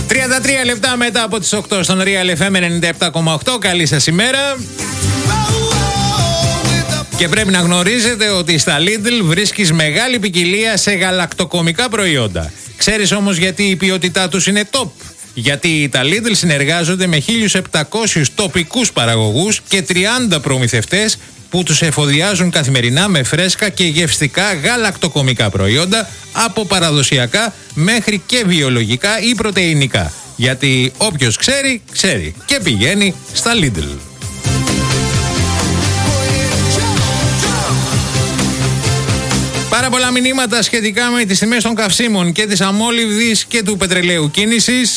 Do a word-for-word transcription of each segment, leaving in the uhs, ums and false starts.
τριάντα τρία λεπτά μετά από τις οκτώ στον Real εφ εμ ενενήντα επτά κόμμα οκτώ. Καλή σας ημέρα. Και πρέπει να γνωρίζετε ότι στα Lidl βρίσκεις μεγάλη ποικιλία σε γαλακτοκομικά προϊόντα. Ξέρεις όμως γιατί η ποιότητά τους είναι top? Γιατί τα Lidl συνεργάζονται με χίλιους επτακόσιους τοπικούς παραγωγούς και τριάντα προμηθευτές που τους εφοδιάζουν καθημερινά με φρέσκα και γευστικά γαλακτοκομικά προϊόντα από παραδοσιακά μέχρι και βιολογικά ή πρωτεϊνικά. Γιατί όποιος ξέρει, ξέρει και πηγαίνει στα Lidl. Πάρα πολλά μηνύματα σχετικά με τις τιμές των καυσίμων και της αμόλυβδης και του πετρελαίου κίνησης.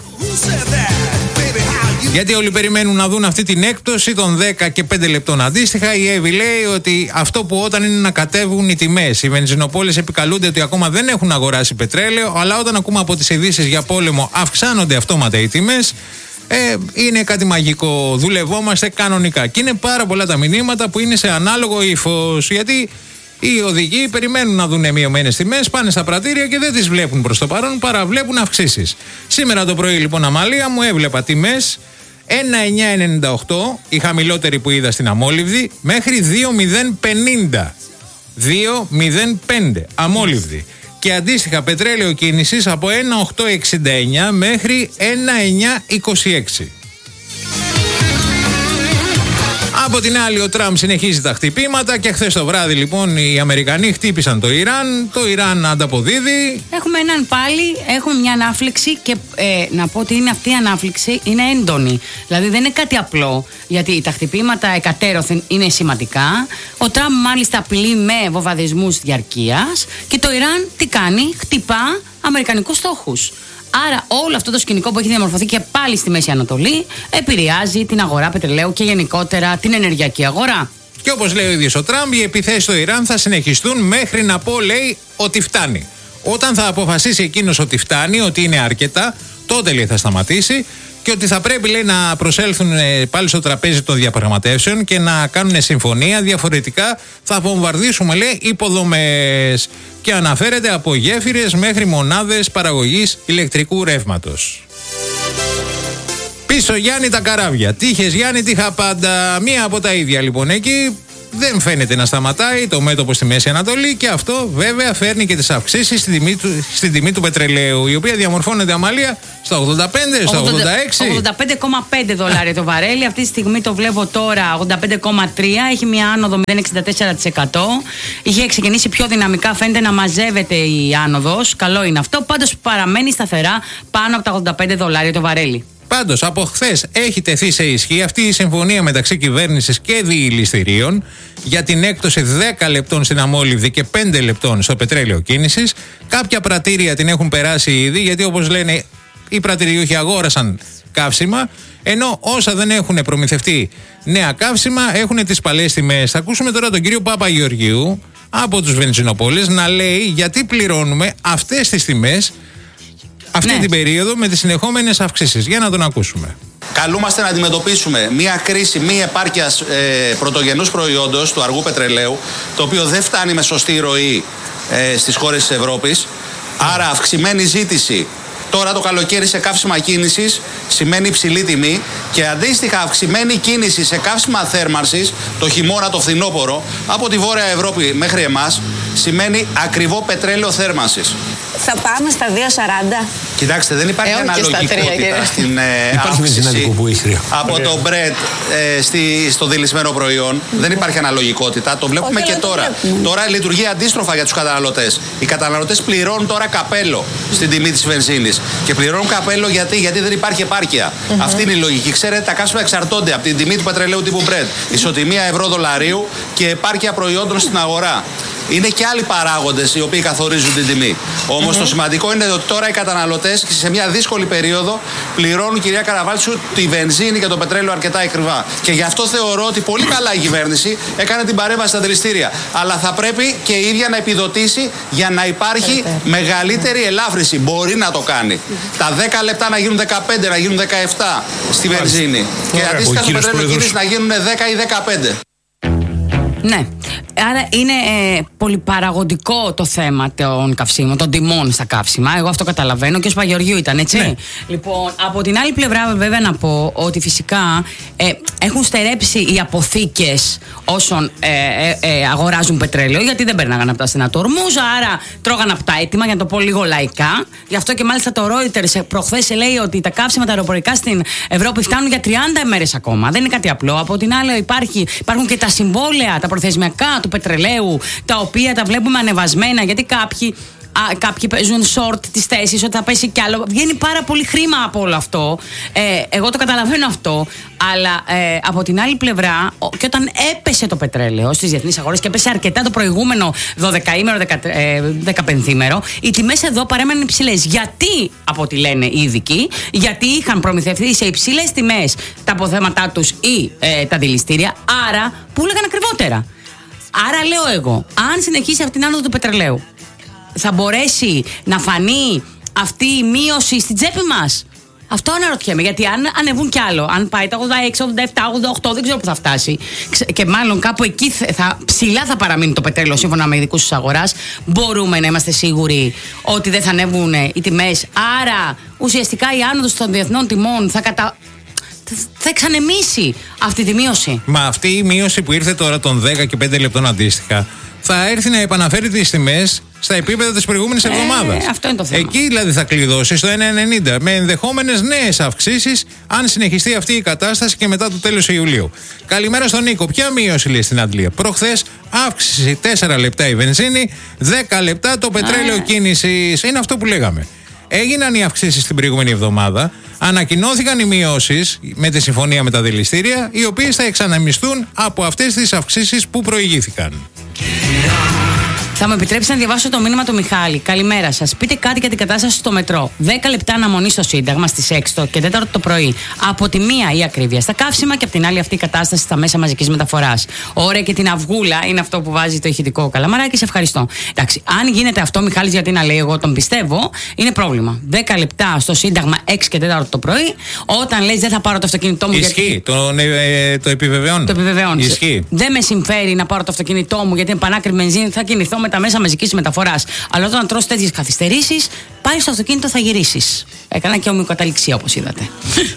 Γιατί όλοι περιμένουν να δουν αυτή την έκπτωση των δέκα και πέντε λεπτών αντίστοιχα. Η Εύη λέει ότι αυτό που όταν είναι να κατέβουν οι τιμές. Οι βενζινοπόλες επικαλούνται ότι ακόμα δεν έχουν αγοράσει πετρέλαιο, αλλά όταν ακούμε από τις ειδήσεις για πόλεμο αυξάνονται αυτόματα οι τιμές. Ε, είναι κάτι μαγικό. Δουλευόμαστε κανονικά. Και είναι πάρα πολλά τα μηνύματα που είναι σε ανάλογο ύφος. Γιατί οι οδηγοί περιμένουν να δουν μειωμένες τιμές, πάνε στα πρατήρια και δεν τις βλέπουν προς το παρόν, παραβλέπουν αυξήσεις. Σήμερα το πρωί, λοιπόν, Αμαλία μου, έβλεπα τιμές ένα εννιά ενενήντα οκτώ, η χαμηλότερη που είδα στην αμόλυβδη, μέχρι δύο μηδέν πενήντα. δύο μηδέν πέντε αμόλυβδη. Και αντίστοιχα πετρέλαιο κίνησης από ένα οκτώ εξήντα εννιά μέχρι ένα εννιά είκοσι έξι. Από την άλλη, ο Τραμπ συνεχίζει τα χτυπήματα και χθες το βράδυ, λοιπόν, οι Αμερικανοί χτύπησαν το Ιράν. Το Ιράν ανταποδίδει. Έχουμε έναν πάλι, έχουμε μια ανάφλεξη και ε, να πω ότι είναι αυτή η ανάφλεξη είναι έντονη. Δηλαδή δεν είναι κάτι απλό, γιατί τα χτυπήματα εκατέρωθεν είναι σημαντικά. Ο Τραμπ μάλιστα απειλεί με βομβαρδισμούς διαρκείας και το Ιράν τι κάνει? Χτυπά αμερικανικούς στόχους. Άρα όλο αυτό το σκηνικό που έχει διαμορφωθεί και πάλι στη Μέση Ανατολή επηρεάζει την αγορά πετρελαίου και γενικότερα την ενεργειακή αγορά. Και όπως λέει ο ίδιος ο Τραμπ, οι επιθέσεις στο Ιράν θα συνεχιστούν μέχρι να πω, λέει, ότι φτάνει. Όταν θα αποφασίσει εκείνος ότι φτάνει, ότι είναι αρκετά, τότε, λέει, θα σταματήσει και ότι θα πρέπει, λέει, να προσέλθουν πάλι στο τραπέζι των διαπραγματεύσεων και να κάνουν συμφωνία. Διαφορετικά θα βομβαρδίσουμε, λέει, υποδομές. Και αναφέρεται από γέφυρες μέχρι μονάδες παραγωγής ηλεκτρικού ρεύματος. Πίσω Γιάννη τα καράβια. Τύχες Γιάννη, τύχα πάντα. Μία από τα ίδια, λοιπόν, εκεί. Δεν φαίνεται να σταματάει το μέτωπο στη Μέση Ανατολή και αυτό βέβαια φέρνει και τις αυξήσεις στην τιμή του, στην τιμή του πετρελαίου, η οποία διαμορφώνεται, Αμαλία, στα ογδόντα πέντε, στα ογδόντα έξι. ογδόντα πέντε κόμμα πέντε δολάρια το βαρέλι. Αυτή τη στιγμή το βλέπω τώρα ογδόντα πέντε κόμμα τρία. Έχει μια άνοδο μηδέν κόμμα εξήντα τέσσερα τοις εκατό. Είχε ξεκινήσει πιο δυναμικά, φαίνεται να μαζεύεται η άνοδος. Καλό είναι αυτό. Πάντως παραμένει σταθερά πάνω από τα ογδόντα πέντε δολάρια το βαρέλι. Πάντως, από χθες έχει τεθεί σε ισχύ αυτή η συμφωνία μεταξύ κυβέρνησης και διηληστηρίων για την έκπτωση δέκα λεπτών στην αμόλυβδη και πέντε λεπτών στο πετρέλαιο κίνησης. Κάποια πρατήρια την έχουν περάσει ήδη, γιατί όπως λένε οι πρατηριούχοι αγόρασαν καύσιμα, ενώ όσα δεν έχουν προμηθευτεί νέα καύσιμα έχουν τις παλαιές τιμές. Θα ακούσουμε τώρα τον κύριο Παπαγεωργίου από τους βενζινοπόλες να λέει γιατί πληρώνουμε αυτές τις τιμές αυτή ναι. την περίοδο με τις συνεχόμενες αυξήσεις. Για να τον ακούσουμε. Καλούμαστε να αντιμετωπίσουμε μια κρίση μη επάρκειας ε, πρωτογενούς προϊόντος του αργού πετρελαίου, το οποίο δεν φτάνει με σωστή ροή ε, στις χώρες της Ευρώπης. Άρα αυξημένη ζήτηση τώρα το καλοκαίρι σε καύσιμα κίνησης σημαίνει υψηλή τιμή και αντίστοιχα αυξημένη κίνηση σε καύσιμα θέρμανσης το χειμώνα, το φθινόπωρο από τη Βόρεια Ευρώπη μέχρι εμάς σημαίνει ακριβό πετρέλαιο θέρμανσης. Θα πάμε στα δύο σαράντα. Κοιτάξτε, δεν υπάρχει Έως αναλογικότητα στην ε, αύξηση από το bread ε, στη, στο δηλισμένο προϊόν. Mm-hmm. Δεν υπάρχει αναλογικότητα. Το βλέπουμε Όχι, και τώρα. Βλέπουμε. Τώρα λειτουργεί αντίστροφα για τους καταναλωτές. Οι καταναλωτές πληρώνουν τώρα καπέλο στην τιμή της βενζίνης. Και πληρώνουν καπέλο γιατί, γιατί δεν υπάρχει επάρκεια. Mm-hmm. Αυτή είναι η λογική. Ξέρετε, τα καύσιμα εξαρτώνται από την τιμή του πετρελαίου τύπου bread. Ισοτιμία ευρώ-δολαρίου και επάρκεια προϊόντων στην αγορά. Είναι και άλλοι παράγοντες οι οποίοι καθορίζουν την τιμή. Όμως mm-hmm. το σημαντικό είναι ότι τώρα οι καταναλωτές σε μια δύσκολη περίοδο πληρώνουν, κυρία Καραβάλτσου, τη βενζίνη και το πετρέλαιο αρκετά ακριβά. Και γι' αυτό θεωρώ ότι πολύ καλά η κυβέρνηση έκανε την παρέμβαση στα δηληστήρια. Αλλά θα πρέπει και η ίδια να επιδοτήσει για να υπάρχει mm-hmm. μεγαλύτερη ελάφρυνση. Μπορεί να το κάνει. Mm-hmm. Τα δέκα λεπτά να γίνουν δεκαπέντε, να γίνουν δεκαεπτά στη βενζίνη. Mm-hmm. Και αντίστοιχα στο πετρέλαιο κίνηση να γίνουν δέκα ή δεκαπέντε. Ναι. Άρα είναι ε, πολυπαραγωγικό το θέμα των καυσίμων, των τιμών στα καύσιμα. Εγώ αυτό καταλαβαίνω και ο Παγεωργίου ήταν, έτσι. Ναι. Λοιπόν, από την άλλη πλευρά, βέβαια, να πω ότι φυσικά ε, έχουν στερέψει οι αποθήκες όσων ε, ε, ε, αγοράζουν πετρέλαιο, γιατί δεν περνάγαν από τα στενά του Ορμούζ, άρα τρώγαν από τα έτοιμα, για να το πω λίγο λαϊκά. Γι' αυτό και μάλιστα το Reuters προχθές λέει ότι τα καύσιμα τα αεροπορικά στην Ευρώπη φτάνουν για τριάντα ημέρες ακόμα. Δεν είναι κάτι απλό. Από την άλλη, υπάρχει, υπάρχουν και τα συμβόλαια, τα προθεσμιακά του πετρελαίου, τα οποία τα βλέπουμε ανεβασμένα, γιατί κάποιοι. Α, κάποιοι παίζουν short τις θέσεις, ότι θα πέσει κι άλλο. Βγαίνει πάρα πολύ χρήμα από όλο αυτό. Ε, εγώ το καταλαβαίνω αυτό. Αλλά ε, από την άλλη πλευρά, ο, και όταν έπεσε το πετρέλαιο στις διεθνείς αγορές και έπεσε αρκετά το προηγούμενο δωδεκαήμερο, δεκαπενθήμερο, οι τιμές εδώ παρέμεναν υψηλές. Γιατί, από ό,τι λένε οι ειδικοί, γιατί είχαν προμηθευτεί σε υψηλές τιμές τα αποθέματά τους ή ε, τα δηληστήρια, άρα πούλεγαν ακριβότερα. Άρα λέω εγώ, αν συνεχίσει αυτήν την άνοδο του πετρελαίου, θα μπορέσει να φανεί αυτή η μείωση στην τσέπη μας? Αυτό αναρωτιέμαι. Γιατί αν ανεβούν κι άλλο, αν πάει τα ογδόντα έξι, ογδόντα επτά, ογδόντα οκτώ, δεν ξέρω που θα φτάσει. Και μάλλον κάπου εκεί θα, ψηλά θα παραμείνει το πετρέλαιο σύμφωνα με ειδικούς της αγοράς. Μπορούμε να είμαστε σίγουροι ότι δεν θα ανέβουν οι τιμές. Άρα ουσιαστικά η άνοδος των διεθνών τιμών θα κατα... θα εξανεμίσει αυτή τη μείωση. Μα αυτή η μείωση που ήρθε τώρα των δέκα και πέντε λεπτών αντίστοιχα θα έρθει να επαναφέρει τις τιμές στα επίπεδα της προηγούμενης ε, εβδομάδας. Αυτό είναι το θέμα. Εκεί δηλαδή θα κλειδώσει στο ένα ενενήντα με ενδεχόμενες νέες αυξήσεις αν συνεχιστεί αυτή η κατάσταση και μετά το τέλος Ιουλίου. Καλημέρα στον Νίκο. Ποια μείωση λέει στην Αντλία? Προχθές αύξηση τέσσερα λεπτά η βενζίνη, δέκα λεπτά το πετρέλαιο κίνησης. Είναι αυτό που λέγαμε. Έγιναν οι αυξήσεις την προηγούμενη εβδομάδα, ανακοινώθηκαν οι μειώσεις με τη συμφωνία με τα δηληστήρια, οι οποίες θα εξαναμιστούν από αυτές τις αυξήσεις που προηγήθηκαν. Θα μου επιτρέψετε να διαβάσω το μήνυμα του Μιχάλη. Καλημέρα σας. Πείτε κάτι για την κατάσταση στο μετρό. δέκα λεπτά αναμονή στο Σύνταγμα στις έξι και τέταρτο το πρωί. Από τη μία η ακρίβεια στα καύσιμα και από την άλλη αυτή η κατάσταση στα μέσα μαζικής μεταφοράς. Ωραία, και την αυγούλα είναι αυτό που βάζει το ηχητικό Καλαμαράκι. Σε ευχαριστώ. Εντάξει, αν γίνεται αυτό, Μιχάλης, γιατί να λέει, εγώ τον πιστεύω, είναι πρόβλημα. δέκα λεπτά στο Σύνταγμα έξι και τέταρτο το πρωί. Όταν λες δεν θα πάρω το αυτοκίνητό μου. Ισχύει. Γιατί... Το, ε, το επιβεβαιώνει. Το επιβεβαιώνει. Ισχύει. Δεν με συμφέρει να πάρω το αυτοκίνητό μου γιατί είναι πανάκριβη βενζίνη, θα κινηθώ με τα μέσα μαζικής μεταφοράς. Αλλά όταν τρως τέτοιες καθυστερήσεις, πάει στο αυτοκίνητο, θα γυρίσεις. Έκανα και ομοιοκαταληξία, όπως είδατε.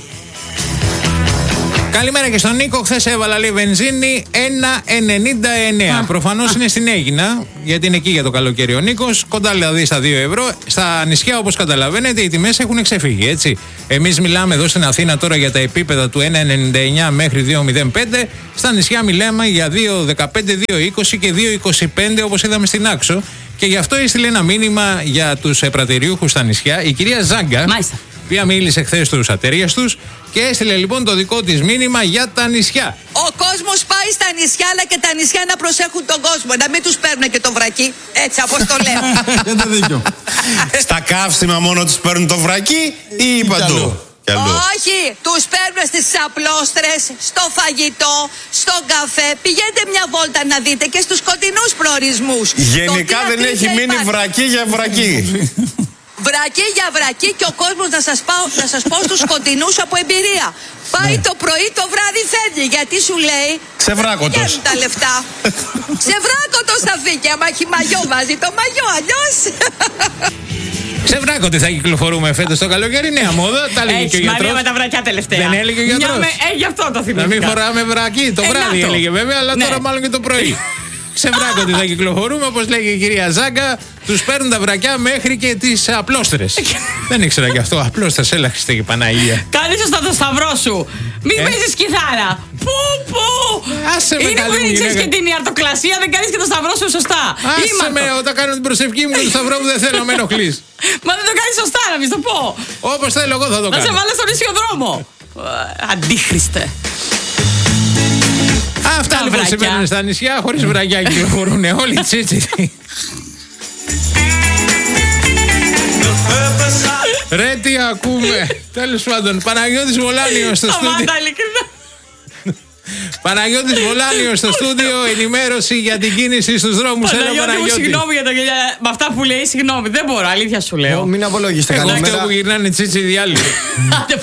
Καλημέρα και στον Νίκο. Χθες έβαλα λέει βενζίνη ένα ενενήντα εννέα. Προφανώς είναι στην Αίγινα, γιατί είναι εκεί για το καλοκαίρι ο Νίκος. Κοντά δηλαδή στα δύο ευρώ. Στα νησιά, όπως καταλαβαίνετε, οι τιμές έχουν ξεφύγει, έτσι. Εμείς μιλάμε εδώ στην Αθήνα τώρα για τα επίπεδα του ένα ενενήντα εννέα μέχρι δύο μηδέν πέντε. Στα νησιά μιλάμε για δύο δεκαπέντε, δύο είκοσι και δύο είκοσι πέντε, όπως είδαμε στην Άξο. Και γι' αυτό έστειλε ένα μήνυμα για τους πρατηριούχους στα νησιά η κυρία Ζάγκα. Μάλιστα. Η οποία μίλησε χθες στους ατέρειες τους και έστειλε λοιπόν το δικό της μήνυμα για τα νησιά. Ο κόσμος πάει στα νησιά, αλλά και τα νησιά να προσέχουν τον κόσμο. Να μην τους παίρνουν και το βρακί. Έτσι, όπως το λέω. Έχετε δίκιο. Στα καύσιμα μόνο τους παίρνουν το βρακί ή παντού? Όχι, τους παίρνουν στις απλόστρες, στο φαγητό, στον καφέ. Πηγαίνετε μια βόλτα να δείτε και στους κοντινούς προορισμούς. Γενικά δεν έχει μείνει βρακί για βρακί. Βρακί για βρακί, και ο κόσμος, να σας, πάω, να σας πω στους κοντινούς από εμπειρία. Πάει ναι. το πρωί, το βράδυ φεύγει. Γιατί σου λέει? Ξεβράκωτος. Τα λεφτά. Ξεβράκωτος θα φύγει. Άμα έχει μαγιό, βάζει το μαγιό. Αλλιώς. Ξεβράκωτοι θα κυκλοφορούμε φέτος το καλοκαίρι. Νέα μόδα. Τα έλεγε και ο γιατρός. Μαρία με τα βρακιά τελευταία. Δεν έλεγε ο γιατρός? Με, ε, γι' αυτό το θυμήθηκα. Να μην φοράμε βρακί. Το ε, βράδυ έλεγε βέβαια, αλλά ναι. τώρα μάλλον και το πρωί. Ξεβράκωτοι θα κυκλοφορούμε, όπως λέει και η κυρία Ζάγκα. Τους παίρνουν τα βρακιά μέχρι και τις απλόστρες. Δεν ήξερα κι αυτό. Απλόστρες, έλα Χριστέ και Παναγία. Κάνεις σωστά το σταυρό σου. Μην ε? παίζεις κιθάρα. Πού, πού. Άσε με. Είναι που δεν ξέρεις και την ιαρτοκλασία, δεν κάνεις και το σταυρό σου σωστά. Άσε Ήμαρτο. με, όταν κάνω την προσευχή μου και το σταυρό μου δεν θέλω, με ενοχλείς. Μα δεν το κάνεις σωστά, να μην το πω. Όπως θέλω, εγώ θα το κάνω. Να σε βάλω στον ίσιο δρόμο. Αντίχριστε. Αυτά λοιπόν συμβαίνουν στα νησιά, χωρίς βραγιά κυκλοφορούν όλοι τσίτσι. Ρε τι ακούμε. Τέλος πάντων, Παναγιώτης Βολάνιος στο στούντιο. Παναγιώτης Βολάνιος στο στούντιο, ενημέρωση για την κίνηση στους δρόμους. Παναγιώτη μου, συγγνώμη για, το, για με αυτά που λέει, συγγνώμη, δεν μπορώ, αλήθεια σου λέω. Μην απολογίστε, καλημέρα. Εγώ αυτό που γυρνάνε τσίτσι διάλειμμα.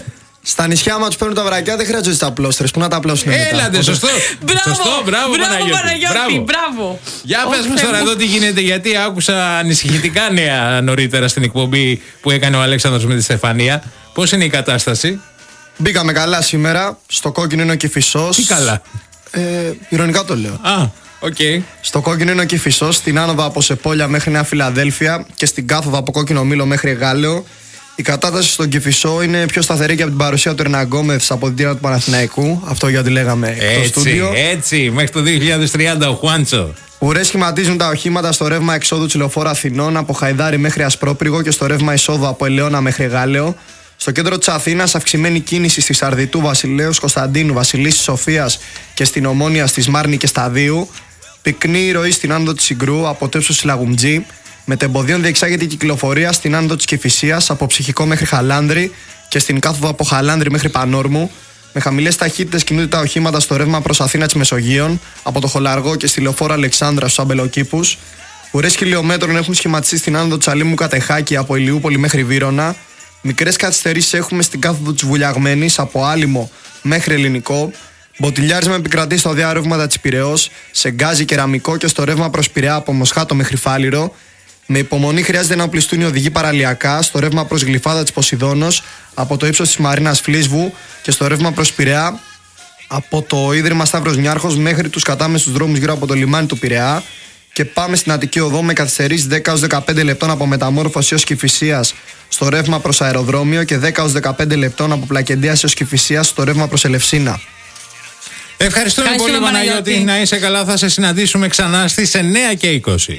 Στα νησιά, άμα του παίρνουν τα βρακιά, δεν χρειάζονται τα πλώστρες. Πού να τα απλώσουν μετά. Έλατε, σωστό. Μπράβο, σωστό, μπράβο, μπράβο Παναγιώτη. Παναγιώτη, μπράβο. Για πες μας τώρα εδώ τι γίνεται, γιατί άκουσα ανησυχητικά νέα νωρίτερα στην εκπομπή που έκανε ο Αλέξανδρος με τη Στεφανία. Πώς είναι η κατάσταση? Μπήκαμε καλά σήμερα. Στο κόκκινο είναι ο Κηφισός. Τι καλά? Ε, ηρωνικά το λέω. Α, οκ. Okay. Στο κόκκινο είναι ο Κηφισός, στην άνοδο από Σεπόλια μέχρι Νέα Φιλαδέλφια και στην κάθοδο από Κόκκινο Μήλο μέχρι Εγάλεο. Η κατάσταση στον Κηφισό είναι πιο σταθερή και από την παρουσία του Ερναγκόμεθ από την τύρα του Παναθηναϊκού. Αυτό γιατί λέγαμε έτσι, στο στούντιο. Έτσι, μέχρι το δύο χιλιάδες τριάντα ο Χουάντσο. Ουρές σχηματίζουν τα οχήματα στο ρεύμα εξόδου του Λεωφόρου Αθηνών από Χαϊδάρι μέχρι Ασπρόπριγο και στο ρεύμα εισόδου από Ελαιώνα μέχρι Εγάλεο. Στο κέντρο της Αθήνας αυξημένη κίνηση στη Σαρδιτού, Βασιλέως, Κωνσταντίνου, Βασιλίσσης, Σοφίας και στην Ομόνια, στη Σμάρνη και Σταδίου. Πυκνή ροή στην άνοδο της Συγκρού από Τέψος Λαγουμτζή. Με τεμποδίων διεξάγεται η κυκλοφορία στην άνοδο της Κηφισίας από Ψυχικό μέχρι Χαλάνδρη και στην κάθοδο από Χαλάνδρη μέχρι Πανόρμου. Με χαμηλές ταχύτητες κινούνται τα οχήματα στο ρεύμα προς Αθήνα της Μεσογείων από το Χολαργό και στη Λεωφόρο Αλεξάνδρα στους Αμπελοκήπους. Ουρές χιλιόμετρων έχουν σχηματιστεί στην άνοδο της Αλήμου Κατεχάκη από Ηλιούπολη μέχρι Βύρωνα. Μικρές καθυστερήσεις έχουμε στην κάθοδο της Βουλιαγμένης από Άλυμο μέχρι Ελληνικό. Μποτιλιάρισμα επικρατεί στο διάρρευματα της Πειραιώς, σε γκάζι κεραμικό και στο ρεύμα προς Πειραιά από Μοσχάτο μέχρι Φάληρο. Με υπομονή χρειάζεται να οπλιστούν οι οδηγοί παραλιακά στο ρεύμα προς Γλυφάδα της Ποσειδώνος από το ύψος της Μαρίνας Φλίσβου και στο ρεύμα προς Πειραιά από το Ίδρυμα Σταύρος Νιάρχος μέχρι τους κατάμεσους δρόμους γύρω από το λιμάνι του Πειραιά. Και πάμε στην Αττική Οδό με καθυστερήσεις δέκα έως δεκαπέντε λεπτών από Μεταμόρφωση έως Κηφισίας στο ρεύμα προς Αεροδρόμιο και δέκα έως δεκαπέντε λεπτών από Πλακεντίας έως Κηφισίας στο ρεύμα προς Ελευσίνα. Ευχαριστούμε, Ευχαριστούμε πολύ, Παναγιώτη. Να είσαι καλά, θα σε συναντήσουμε ξανά στις εννιά και είκοσι.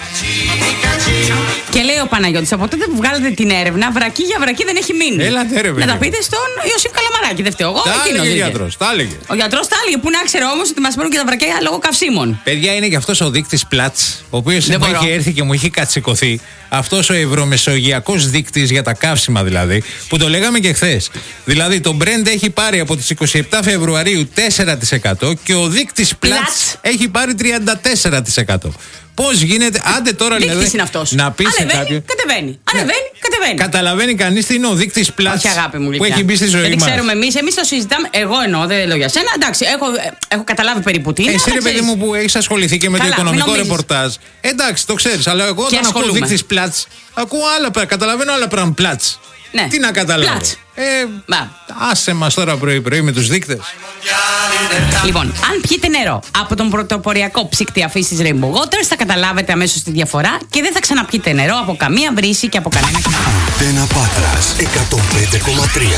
Και λέει ο Παναγιώτης, από τότε που βγάλετε την έρευνα, βρακή για βρακή δεν έχει μείνει. Έλατε, ρε, να τα πείτε στον Ιωσήφ Καλαμαράκη, δεν φταίω εγώ. Τα έλεγε ο γιατρός, τα έλεγε. Ο γιατρός τα έλεγε, που να ξέρει όμως ότι μας παίρνουν και τα βρακιά λόγω καυσίμων. Παιδιά, είναι και αυτός ο δείκτης Πλάτς, ο οποίος έχει έρθει και μου έχει κατσικωθεί. Αυτός ο ευρωμεσογειακός δείκτης για τα καύσιμα δηλαδή, που το λέγαμε και χθες. Δηλαδή το Brent έχει πάρει από τις είκοσι επτά Φεβρουαρίου τέσσερα τοις εκατό και ο δείκτης Πλάτς έχει πάρει τριάντα τέσσερα τοις εκατό. Πώς γίνεται, άντε τώρα δηλαδή, είναι αυτός. Να πεις σε κάποιον. Ανεβαίνει, κατεβαίνει. Ανεβαίνει, κατεβαίνει. Καταλαβαίνει κανείς τι είναι ο δείκτης Πλάτς που έχει μπει στη ζωή μας? Δεν ξέρουμε εμείς, εμείς το συζητάμε. Εγώ εννοώ, δεν λέω για σένα. Εντάξει, έχω, έχω καταλάβει περίπου τι είναι. Εσύ, ρε παιδί μου, που έχεις ασχοληθεί και με Καλά, το οικονομικό ρεπορτάζ. Εντάξει, το ξέρεις, αλλά εγώ όταν ακούω δείκτης Πλάτς, ακούω άλλα πράγματα. Καταλαβαίνω άλλα πράγματα. Πλάτς. Ναι. Τι να καταλάβω. Ε, άσε μας τώρα πρωί-πρωί με τους δείκτες. Λοιπόν, αν πιείτε νερό από τον πρωτοποριακό ψύκτη αφής της Rainbow Waters, θα καταλάβετε αμέσως τη διαφορά και δεν θα ξαναπιείτε νερό από καμία βρύση και από κανένα κοινό. Αντένα Πάτρας εκατόν πέντε κόμμα τρία.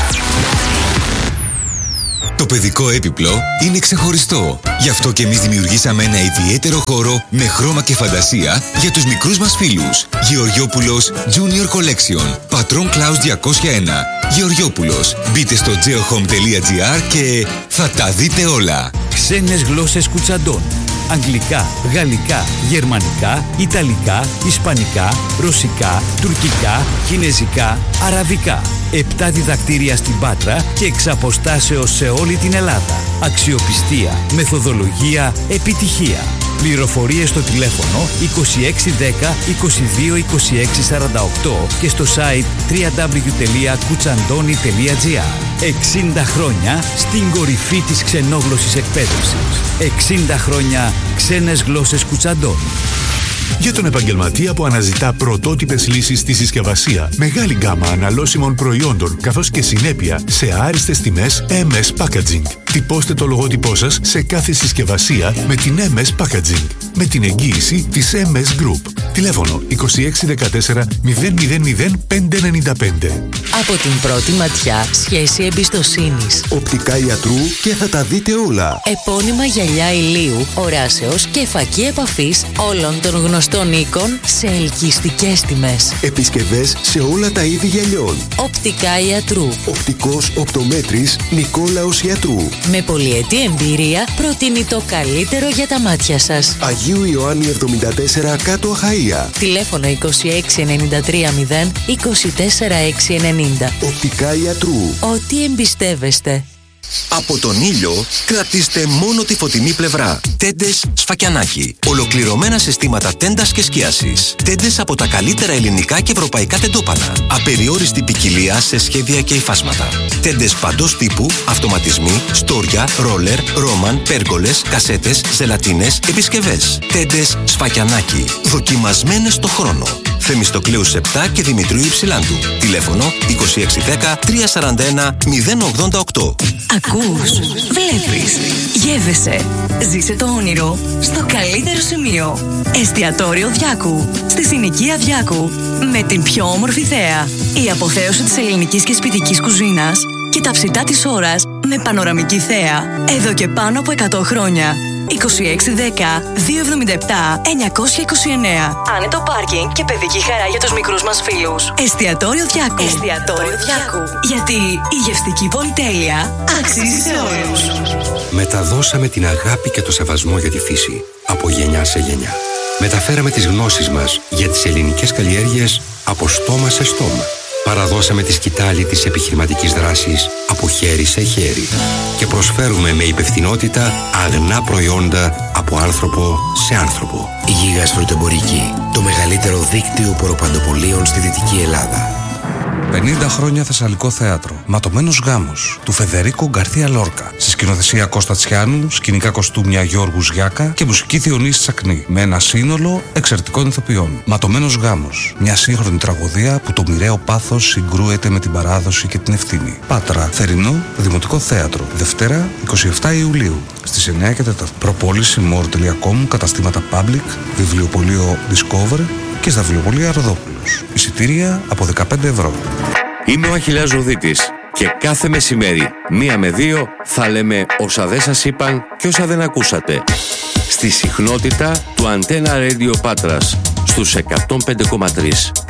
Το παιδικό έπιπλο είναι ξεχωριστό. Γι' αυτό και εμείς δημιουργήσαμε ένα ιδιαίτερο χώρο με χρώμα και φαντασία για τους μικρούς μας φίλους. Γεωργιόπουλος Junior Collection. Πατρών Κλάους διακόσια ένα. Γεωργιόπουλος. Μπείτε στο geohome τελεία gr και θα τα δείτε όλα. Ξένες γλώσσες Κουτσαντών. Αγγλικά, γαλλικά, γερμανικά, ιταλικά, ισπανικά, ρωσικά, τουρκικά, κινεζικά, αραβικά. Επτά διδακτήρια στην Πάτρα και εξ αποστάσεως σε όλη την Ελλάδα. Αξιοπιστία, μεθοδολογία, επιτυχία. Πληροφορίες στο τηλέφωνο είκοσι έξι δέκα είκοσι δύο είκοσι έξι σαράντα οκτώ και στο site double-u double-u double-u τελεία κουτσαντώνη τελεία gr. εξήντα χρόνια στην κορυφή της ξενόγλωσσης εκπαίδευσης. εξήντα χρόνια ξένες γλώσσες Κουτσαντώνη. Για τον επαγγελματία που αναζητά πρωτότυπες λύσεις στη συσκευασία, μεγάλη γκάμα αναλώσιμων προϊόντων καθώς και συνέπεια σε άριστες τιμές εμ ες Packaging. Τυπώστε το λογότυπό σας σε κάθε συσκευασία με την εμ ες Packaging, με την εγγύηση της εμ ες Group. Τηλέφωνο είκοσι έξι δεκατέσσερα μηδέν μηδέν μηδέν πέντε εννιά πέντε. Από την πρώτη ματιά, σχέση εμπιστοσύνης. Οπτικά ιατρού και θα τα δείτε όλα. Επώνυμα γυαλιά ηλίου, οράσεως και φακή επαφής όλων των γνωστών οίκων σε ελκυστικές τιμές. Επισκευές σε όλα τα είδη γυαλιών. Οπτικά ιατρού. Οπτικός οπτομέτρης Νικόλαος Ιατρού. Με πολυετή εμπειρία προτείνει το καλύτερο για τα μάτια σας. Αγίου Ιωάννη εβδομήντα τέσσερα κάτω Αχαΐα. Τηλέφωνο είκοσι έξι ενενήντα τρία μηδέν είκοσι τέσσερα έξι ενενήντα. Οπτικά Ιατρού. Ό,τι εμπιστεύεστε. Από τον ήλιο κρατήστε μόνο τη φωτεινή πλευρά. Τέντες Σφακιανάκι. Ολοκληρωμένα συστήματα τέντας και σκίασης. Τέντες από τα καλύτερα ελληνικά και ευρωπαϊκά τεντόπανα. Απεριόριστη ποικιλία σε σχέδια και υφάσματα. Τέντες παντός τύπου, αυτοματισμοί, στόρια, ρόλερ, ρόμαν, πέργολες, κασέτες, ζελατίνες, επισκευές. Τέντες Σφακιανάκι. Δοκιμασμένες στο χρόνο. Θεμιστοκλέους επτά και Δημητρίου Υψηλάντου. Τηλέφωνο είκοσι έξι δέκα τριακόσια σαράντα ένα μηδέν ογδόντα οκτώ. Ακούς, βλέπεις, γεύεσαι. Ζήσε το όνειρο στο καλύτερο σημείο. Εστιατόριο Διάκου, στη συνοικία Διάκου. Με την πιο όμορφη θέα. Η αποθέωση της ελληνικής και σπιτικής κουζίνας και τα ψητά της ώρας με πανοραμική θέα. Εδώ και πάνω από εκατό χρόνια. είκοσι έξι δέκα διακόσια εβδομήντα επτά εννιακόσια είκοσι εννέα. Άνετο πάρκινγκ και παιδική χαρά για τους μικρούς μας φίλους. Εστιατόριο Διάκου. Εστιατόριο Διάκου. Γιατί η γευστική πολυτέλεια αξίζει σε όλους. Μεταδώσαμε την αγάπη και το σεβασμό για τη φύση από γενιά σε γενιά. Μεταφέραμε τις γνώσεις μας για τις ελληνικές καλλιέργειες από στόμα σε στόμα. Παραδώσαμε τη σκητάλη της επιχειρηματικής δράσης από χέρι σε χέρι και προσφέρουμε με υπευθυνότητα αγνά προϊόντα από άνθρωπο σε άνθρωπο. Η Γίγας Φρουτοεμπορική, το μεγαλύτερο δίκτυο ποροπαντοπολίων στη Δυτική Ελλάδα. πενήντα χρόνια Θεσσαλικό θέατρο. Ματωμένος γάμος του Φεδερίκο Γκαρθία Λόρκα. Σε σκηνοθεσία Κώστα Τσιάνου, σκηνικά κοστούμια Γιώργου Γιάκα και μουσική Διονύση Τσακνή. Με ένα σύνολο εξαιρετικών ηθοποιών. Ματωμένος γάμος. Μια σύγχρονη τραγωδία που το μοιραίο πάθος συγκρούεται με την παράδοση και την ευθύνη. Πάτρα, Θερινό, Δημοτικό Θέατρο. Δευτέρα, εικοστή εβδόμη Ιουλίου. Στις εννιά και τέσσερα. Προπόληση μορ τελεία κομ, καταστήματα Public, βιβλιοπωλείο Discover και στα βιβλιοπωλεία Ροδόπουλος. Εισιτήρια από δεκαπέντε ευρώ. Είμαι ο Αχιλλέας Ζωδίτης και κάθε μεσημέρι, μία με δύο, θα λέμε όσα δεν σας είπαν και όσα δεν ακούσατε. Στη συχνότητα του Antenna Radio Πάτρας, στους εκατόν πέντε κόμμα τρία.